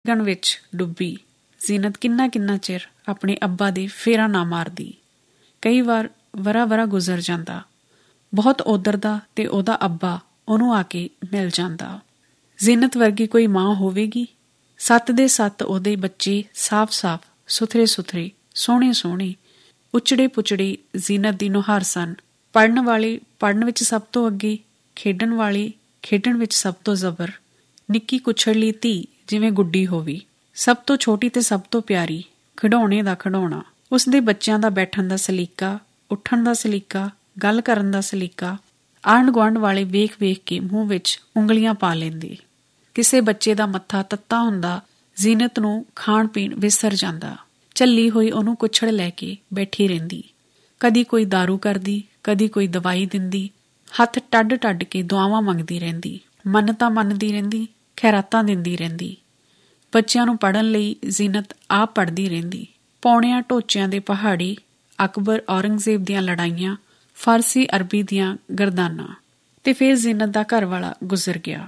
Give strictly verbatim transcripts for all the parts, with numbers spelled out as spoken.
ਡਿੱਗਣ ਵਿੱਚ ਡੁੱਬੀ। ਜ਼ੀਨਤ ਕਿੰਨਾ ਕਿੰਨਾ ਚਿਰ ਆਪਣੇ ਅੱਬਾ ਦੇ ਫੇਰਾ ਨਾ ਮਾਰਦੀ। ਕਈ ਵਾਰ ਵਰਾ ਵਰਾ ਗੁਜ਼ਰ ਜਾਂਦਾ। ਬਹੁਤ ਉਧਰਦਾ ਤੇ ਉਹਦਾ ਅੱਬਾ ਉਹਨੂੰ ਆ ਕੇ ਮਿਲ ਜਾਂਦਾ। ਜ਼ੀਨਤ ਵਰਗੀ ਕੋਈ ਮਾਂ ਹੋਵੇਗੀ? ਸੱਤ ਦੇ ਸੱਤ ਉਹਦੇ ਬੱਚੇ ਸਾਫ਼ ਸਾਫ਼ ਸੁਥਰੇ ਸੁਥਰੇ ਸੋਹਣੇ ਸੋਹਣੇ ਉਚੜੇ ਪੁਚੜੇ ਜ਼ੀਨਤ ਦੀ ਨੁਹਾਰ ਸਨ। ਪੜ੍ਹਨ ਵਾਲੇ ਪੜ੍ਹਨ ਵਿੱਚ ਸਭ ਤੋਂ ਅੱਗੇ, ਖੇਡਣ ਵਾਲੇ ਖੇਡਣ ਵਿੱਚ ਸਭ ਤੋਂ ਜ਼ਬਰ। ਨਿੱਕੀ ਕੁਛੜਲੀ ਧੀ ਜਿਵੇਂ ਗੁੱਡੀ ਹੋਵੇ, ਸਭ ਤੋਂ ਛੋਟੀ ਤੇ ਸਭ ਤੋਂ ਪਿਆਰੀ, ਖਿਡੌਣੇ ਦਾ ਖਿਡੌਣਾ। ਉਸਦੇ ਬੱਚਿਆਂ ਦਾ ਬੈਠਣ ਦਾ ਸਲੀਕਾ, ਉੱਠਣ ਦਾ ਸਲੀਕਾ, ਗੱਲ ਕਰਨ ਦਾ ਸਲੀਕਾ ਆਂਢ ਗੁਆਂਢ ਵਾਲੇ ਵੇਖ ਵੇਖ ਕੇ ਮੂੰਹ ਵਿੱਚ ਉਂਗਲੀਆਂ ਪਾ ਲੈਂਦੇ। ਕਿਸੇ ਬੱਚੇ ਦਾ ਮੱਥਾ ਤੱਤਾ ਹੁੰਦਾ, ਜ਼ੀਨਤ ਨੂੰ ਖਾਣ ਪੀਣ ਵਿਸਰ ਜਾਂਦਾ। ਝੱਲੀ ਹੋਈ ਉਹਨੂੰ ਕੁੱਛੜ ਲੈ ਕੇ ਬੈਠੀ ਰਹਿੰਦੀ। ਕਦੀ ਕੋਈ ਦਾਰੂ ਕਰਦੀ, ਕਦੀ ਕੋਈ ਦਵਾਈ ਦਿੰਦੀ, ਹੱਥ ਟੱਡ ਟੱਡ ਕੇ ਦੁਆਵਾਂ ਮੰਗਦੀ ਰਹਿੰਦੀ, ਮੰਨਤਾਂ ਮੰਨਦੀ ਰਹਿੰਦੀ, ਖੈਰਾਤਾਂ ਦਿੰਦੀ ਰਹਿੰਦੀ। ਬੱਚਿਆਂ ਨੂੰ ਪੜ੍ਹਨ ਲਈ ਜ਼ੀਨਤ ਆਪ ਪੜ੍ਹਦੀ ਰਹਿੰਦੀ। ਪੌਣਿਆਂ ਢੋਚਿਆਂ ਦੇ ਪਹਾੜੀ, ਅਕਬਰ ਔਰੰਗਜ਼ੇਬ ਦੀਆਂ ਲੜਾਈਆਂ, ਫਾਰਸੀ ਅਰਬੀ ਦੀਆਂ ਗਰਦਾਨਾਂ। ਤੇ ਫਿਰ ਜ਼ੀਨਤ ਦਾ ਘਰ ਵਾਲਾ ਗੁਜ਼ਰ ਗਿਆ।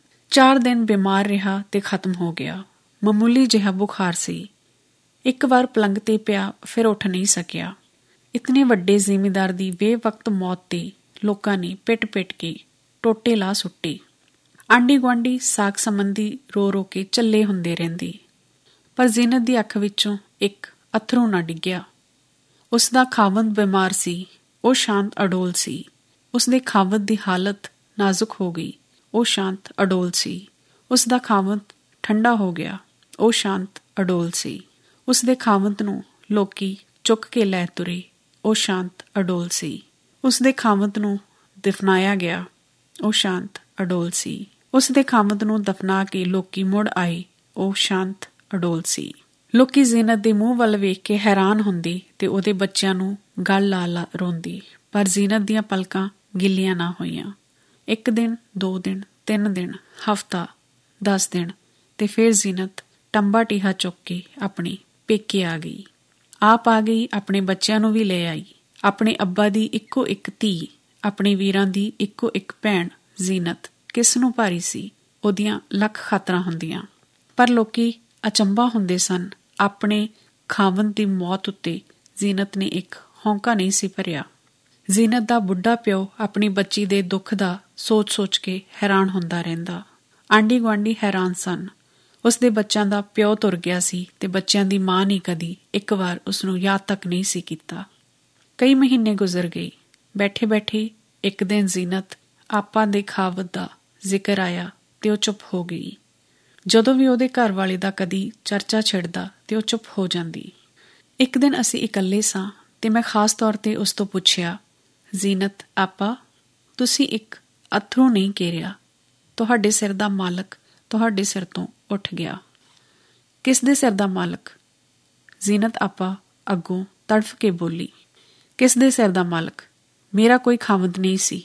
ਚਾਰ ਦਿਨ ਬਿਮਾਰ ਰਿਹਾ ਤੇ ਖਤਮ ਹੋ ਗਿਆ। ਮਾਮੂਲੀ ਜਿਹਾ ਬੁਖਾਰ ਸੀ। ਇੱਕ ਵਾਰ ਪਲੰਗ ਤੇ ਪਿਆ, ਫਿਰ ਉੱਠ ਨਹੀਂ ਸਕਿਆ। ਇਤਨੇ ਵੱਡੇ ਜ਼ਿਮੀਂਦਾਰ ਦੀ ਬੇਵਕਤ ਮੌਤ ਤੇ ਲੋਕਾਂ ਨੇ ਪਿੱਟ ਪਿੱਟ ਕੇ ਟੋਟੇ ਲਾ ਸੁੱਟੇ। ਆਂਢੀ ਗੁਆਂਢੀ ਸਾਕ ਸੰਬੰਧੀ ਰੋ ਰੋ ਕੇ ਝੱਲੇ ਹੁੰਦੇ ਰਹਿੰਦੇ। ਪਰ ਜ਼ੀਨਤ ਦੀ ਅੱਖ ਵਿੱਚੋਂ ਇੱਕ ਅੱਥਰੂ ਨਾ ਡਿੱਗਿਆ। ਉਸਦਾ ਖਾਵੰਦ ਬਿਮਾਰ ਸੀ, ਉਹ ਸ਼ਾਂਤ ਅਡੋਲ ਸੀ। ਉਸਦੇ ਖਾਵੰਦ ਦੀ ਹਾਲਤ ਨਾਜ਼ੁਕ ਹੋ ਗਈ, ਉਹ ਸ਼ਾਂਤ ਅਡੋਲ ਸੀ। ਉਸਦਾ ਖਾਵੰਦ ਠੰਡਾ ਹੋ ਗਿਆ, ਉਹ ਸ਼ਾਂਤ ਅਡੋਲ ਸੀ। ਉਸਦੇ ਖਾਵੰਦ ਨੂੰ ਲੋਕੀ ਚੁੱਕ ਕੇ ਲੈ ਤੁਰੇ, ਉਹ ਸ਼ਾਂਤ ਅਡੋਲ ਸੀ। ਉਸਦੇ ਖਾਵੰਦ ਨੂੰ ਦਫਨਾਇਆ ਗਿਆ, ਉਹ ਸ਼ਾਂਤ ਅਡੋਲ ਸੀ। ਉਸਦੇ ਖਾਵੰਦ ਨੂੰ ਦਫਨਾ ਕੇ ਲੋਕੀ ਮੁੜ ਆਏ, ਉਹ ਸ਼ਾਂਤ ਅਡੋਲ ਸੀ। ਲੋਕੀ ਜ਼ੀਨਤ ਦੇ ਮੂੰਹ ਵੱਲ ਵੇਖ ਕੇ ਹੈਰਾਨ ਹੁੰਦੇ ਤੇ ਉਹਦੇ ਬੱਚਿਆਂ ਨੂੰ ਗਲ ਲਾ ਲਾ ਰੋਂਦੇ। ਪਰ ਜ਼ੀਨਤ ਦੀਆਂ ਪਲਕਾਂ ਗਿੱਲੀਆਂ ਨਾ ਹੋਈਆਂ। ਇੱਕ ਦਿਨ, ਦੋ ਦਿਨ, ਤਿੰਨ ਦਿਨ, ਹਫ਼ਤਾ, ਦਸ ਦਿਨ ਤੇ ਫਿਰ ਜ਼ੀਨਤ ਟੰਬਾ ਟੀਹਾ ਚੁੱਕ ਕੇ ਆਪਣੇ ਪੇਕੇ ਆ ਗਈ। ਆਪ ਆ ਗਈ, ਆਪਣੇ ਬੱਚਿਆਂ ਨੂੰ ਵੀ ਲੈ ਆਈ। ਆਪਣੇ ਅੱਬਾ ਦੀ ਇੱਕੋ ਇੱਕ ਧੀ, ਆਪਣੇ ਵੀਰਾਂ ਦੀ ਇੱਕੋ ਇੱਕ ਭੈਣ ਜ਼ੀਨਤ ਕਿਸ ਨੂੰ ਭਾਰੀ ਸੀ? ਉਹਦੀਆਂ ਲੱਖ ਖਾਤਰਾਂ ਹੁੰਦੀਆਂ। ਪਰ ਲੋਕੀ ਅਚੰਭਾ ਹੁੰਦੇ ਸਨ। ਆਪਣੇ ਖਾਵੰਦ ਦੀ ਮੌਤ ਉੱਤੇ ਜ਼ੀਨਤ ਨੇ ਇੱਕ ਹੌਂਕਾ ਨਹੀਂ ਸੀ ਭਰਿਆ। ਜ਼ੀਨਤ ਦਾ ਬੁੱਢਾ ਪਿਓ ਆਪਣੀ ਬੱਚੀ ਦੇ ਦੁੱਖ ਦਾ ਸੋਚ ਸੋਚ ਕੇ ਹੈਰਾਨ ਹੁੰਦਾ ਰਹਿੰਦਾ। ਆਂਢੀ ਗੁਆਂਢੀ ਹੈਰਾਨ ਸਨ। ਉਸਦੇ ਬੱਚਿਆਂ ਦਾ ਪਿਓ ਤੁਰ ਗਿਆ ਸੀ ਤੇ ਬੱਚਿਆਂ ਦੀ ਮਾਂ ਨੇ ਕਦੀ ਇੱਕ ਵਾਰ ਉਸਨੂੰ ਯਾਦ ਤੱਕ ਨਹੀਂ ਸੀ ਕੀਤਾ। ਕਈ ਮਹੀਨੇ ਗੁਜ਼ਰ ਗਏ। ਬੈਠੇ ਬੈਠੇ ਇੱਕ ਦਿਨ ਜ਼ੀਨਤ ਆਪਾ ਦੇ ਖਾਵਤ ਦਾ ਜ਼ਿਕਰ ਆਇਆ ਤੇ ਉਹ ਚੁੱਪ ਹੋ ਗਈ। ਜਦੋਂ ਵੀ ਉਹਦੇ ਘਰ ਵਾਲੇ ਦਾ ਕਦੀ ਚਰਚਾ ਛਿੜਦਾ ਤੇ ਉਹ ਚੁੱਪ ਹੋ ਜਾਂਦੀ। ਇੱਕ ਦਿਨ ਅਸੀਂ ਇਕੱਲੇ ਸਾਂ ਤੇ ਮੈਂ ਖਾਸ ਤੌਰ ਤੇ ਉਸ ਤੋਂ ਪੁੱਛਿਆ, ਜ਼ੀਨਤ ਆਪਾ, ਤੁਸੀਂ ਇੱਕ ਅੱਥਰੂ ਨਹੀਂ ਘੇਰਿਆ। ਤੁਹਾਡੇ ਸਿਰ ਦਾ ਮਾਲਕ ਤੁਹਾਡੇ ਸਿਰ ਤੋਂ ਉੱਠ ਗਿਆ। ਕਿਸ ਦੇ ਸਿਰ ਦਾ ਮਾਲਕ? ਜ਼ੀਨਤ ਆਪਾ ਅੱਗੋਂ ਤੜਫ ਕੇ ਬੋਲੀ, ਕਿਸ ਦੇ ਸਿਰ ਦਾ ਮਾਲਕ? ਮੇਰਾ ਕੋਈ ਖਾਵੰਦ ਨਹੀਂ ਸੀ।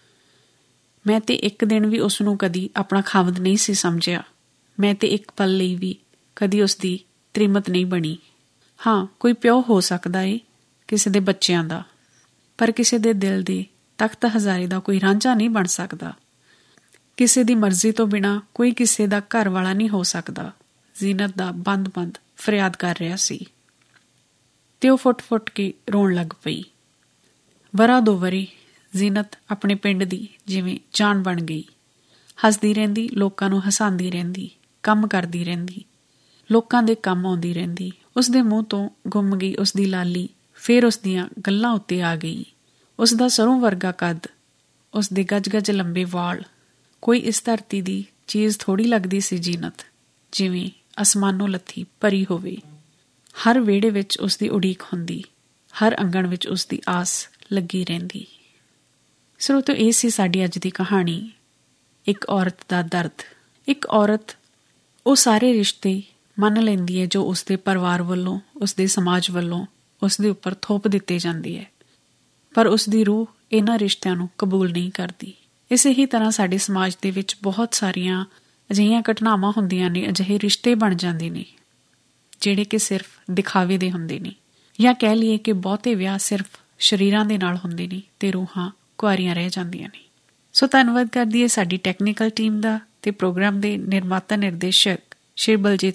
ਮੈਂ ਤੇ ਇੱਕ ਦਿਨ ਵੀ ਉਸਨੂੰ ਕਦੀ ਆਪਣਾ ਖਾਵੰਦ ਨਹੀਂ ਸੀ ਸਮਝਿਆ। ਮੈਂ ਤੇ ਇੱਕ ਪਲ ਲਈ ਵੀ ਕਦੀ ਉਸਦੀ ਤ੍ਰੀਮਤ ਨਹੀਂ ਬਣੀ। ਹਾਂ, ਕੋਈ ਪਿਓ ਹੋ ਸਕਦਾ ਏ ਕਿਸੇ ਦੇ ਬੱਚਿਆਂ ਦਾ, ਪਰ ਕਿਸੇ ਦੇ ਦਿਲ ਦੇ ਤਖਤ ਹਜ਼ਾਰੇ ਦਾ ਕੋਈ ਰਾਂਝਾ ਨਹੀਂ ਬਣ ਸਕਦਾ। ਕਿਸੇ ਦੀ ਮਰਜ਼ੀ ਤੋਂ ਬਿਨਾਂ ਕੋਈ ਕਿਸੇ ਦਾ ਘਰ ਵਾਲਾ ਨਹੀਂ ਹੋ ਸਕਦਾ। ਜ਼ੀਨਤ ਦਾ ਬੰਦ ਬੰਦ ਫਰਿਆਦ ਕਰ ਰਿਹਾ ਸੀ ਤੇ ਉਹ ਫੁੱਟ ਫੁੱਟ ਕੇ ਰੋਣ ਲੱਗ ਪਈ। ਵਰਾਂ ਦੋ ਵਰੇ ਜ਼ੀਨਤ ਆਪਣੇ ਪਿੰਡ ਦੀ ਜਿਵੇਂ ਜਾਨ ਬਣ ਗਈ। ਹੱਸਦੀ ਰਹਿੰਦੀ, ਲੋਕਾਂ ਨੂੰ ਹਸਾਉਂਦੀ ਰਹਿੰਦੀ, ਕੰਮ ਕਰਦੀ ਰਹਿੰਦੀ, ਲੋਕਾਂ ਦੇ ਕੰਮ ਆਉਂਦੀ ਰਹਿੰਦੀ। ਉਸਦੇ ਮੂੰਹ ਤੋਂ ਗੁੰਮ ਗਈ ਉਸਦੀ ਲਾਲੀ ਫਿਰ ਉਸਦੀਆਂ ਗੱਲਾਂ ਉੱਤੇ ਆ ਗਈ। ਉਸਦਾ ਸਰੋਂ ਵਰਗਾ ਕੱਦ, ਉਸਦੇ ਗੱਜ ਗੱਜ ਲੰਬੇ ਵਾਲ। ਕੋਈ ਇਸ ਧਰਤੀ ਦੀ ਚੀਜ਼ ਥੋੜ੍ਹੀ ਲੱਗਦੀ ਸੀ ਜ਼ੀਨਤ, ਜਿਵੇਂ ਅਸਮਾਨੋਂ ਲੱਥੀ ਭਰੀ ਹੋਵੇ। ਹਰ ਵਿਹੜੇ ਵਿੱਚ ਉਸਦੀ ਉਡੀਕ ਹੁੰਦੀ, ਹਰ ਅੰਗਣ ਵਿੱਚ ਉਸਦੀ ਆਸ ਲੱਗੀ ਰਹਿੰਦੀ। ਸਰੋਤੋ, ਇਹ ਸੀ ਸਾਡੀ ਅੱਜ ਦੀ ਕਹਾਣੀ, ਇੱਕ ਔਰਤ ਦਾ ਦਰਦ। ਇੱਕ ਔਰਤ ਉਹ ਸਾਰੇ ਰਿਸ਼ਤੇ ਮੰਨ ਲੈਂਦੀ ਹੈ ਜੋ ਉਸਦੇ ਪਰਿਵਾਰ ਵੱਲੋਂ, ਉਸਦੇ ਸਮਾਜ ਵੱਲੋਂ ਉਸਦੇ ਉੱਪਰ ਥੋਪ ਦਿੱਤੇ ਜਾਂਦੀ ਹੈ, ਪਰ ਉਸਦੀ ਰੂਹ ਇਹਨਾਂ ਰਿਸ਼ਤਿਆਂ ਨੂੰ ਕਬੂਲ ਨਹੀਂ ਕਰਦੀ। ਇਸੇ ਹੀ ਤਰ੍ਹਾਂ ਸਾਡੇ ਸਮਾਜ ਦੇ ਵਿੱਚ ਬਹੁਤ ਸਾਰੀਆਂ ਅਜਿਹੀਆਂ ਘਟਨਾਵਾਂ ਹੁੰਦੀਆਂ ਨੇ, ਅਜਿਹੇ ਰਿਸ਼ਤੇ ਬਣ ਜਾਂਦੇ ਨੇ ਜਿਹੜੇ ਕਿ ਸਿਰਫ ਦਿਖਾਵੇ ਦੇ ਹੁੰਦੇ ਨੇ, ਜਾਂ ਕਹਿ ਲਈਏ ਕਿ ਬਹੁਤੇ ਵਿਆਹ ਸਿਰਫ ਸਰੀਰਾਂ ਦੇ ਨਾਲ ਹੁੰਦੇ ਨੇ ਤੇ ਰੂਹਾਂ ਕੁਆਰੀਆਂ ਰਹਿ ਜਾਂਦੀਆਂ ਨੇ। ਸੋ ਧੰਨਵਾਦ ਕਰਦੀ ਹੈ ਸਾਡੀ ਟੈਕਨੀਕਲ ਟੀਮ ਦਾ ਤੇ ਪ੍ਰੋਗਰਾਮ ਦੇ ਨਿਰਮਾਤਾ ਨਿਰਦੇਸ਼ਕ ਸ਼੍ਰੀ ਬਲਜੀਤ